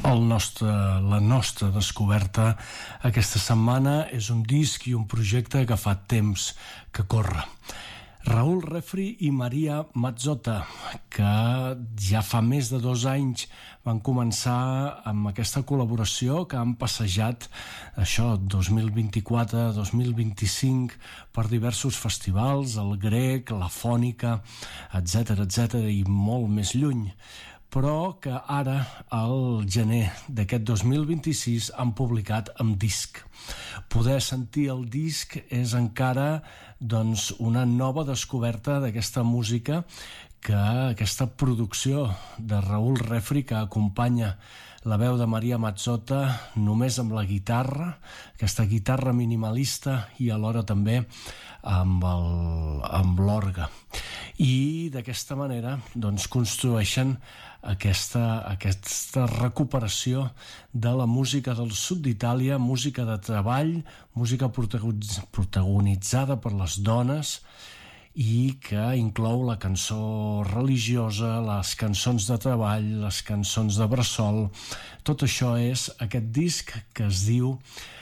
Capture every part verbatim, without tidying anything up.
El nostre, la nostra descoberta aquesta setmana és un disc i un projecte que fa temps que corre. Raül Refri i Maria Mazzotta, que ja fa més de dos anys van començar amb aquesta col·laboració que han passejat això, dos mil vint-i-quatre dos mil vint-i-cinc, per diversos festivals, el Grec, la Fònica, etcètera, etcètera, i molt més lluny, però que ara, al gener d'aquest dos mil vint-i-sis, han publicat amb disc. Poder sentir el disc és encara doncs, una nova descoberta d'aquesta música, que aquesta producció de Raül Refri, que acompanya la veu de Maria Mazzotta només amb la guitarra, aquesta guitarra minimalista i alhora també amb el, amb l'orgue. I d'aquesta manera doncs, construeixen aquesta, aquesta recuperació de la música del sud d'Itàlia, música de treball, música protagonitzada per les dones, i que inclou la cançó religiosa, les cançons de treball, les cançons de bressol. Tot això és aquest disc que es diu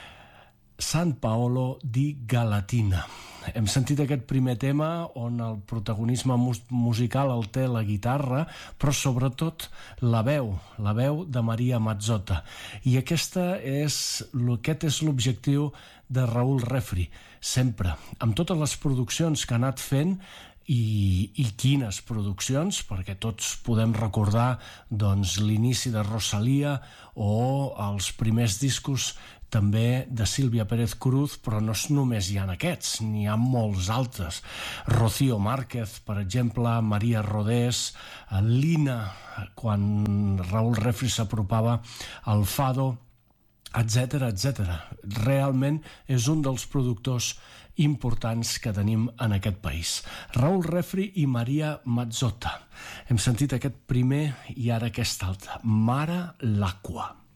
San Paolo di Galatina. Hem sentit aquest primer tema on el protagonisme musical el té la guitarra, però sobretot la veu, la veu de Maria Mazzotta. I aquesta és, aquest és l'objectiu de Raül Refri, sempre, amb totes les produccions que ha anat fent. I, i quines produccions, perquè tots podem recordar doncs, l'inici de Rosalía o els primers discos també de Sílvia Pérez Cruz, però no només hi ha aquests, n'hi ha molts altres. Rocío Márquez, per exemple, Maria Rodés, Lina, quan Raül Refri s'apropava al fado, etcètera, etcètera. Realment és un dels productors importants que tenim en aquest país. Raül Refri i Maria Mazzotta. Hem sentit aquest primer i ara aquest altre, Mare l'Aqua.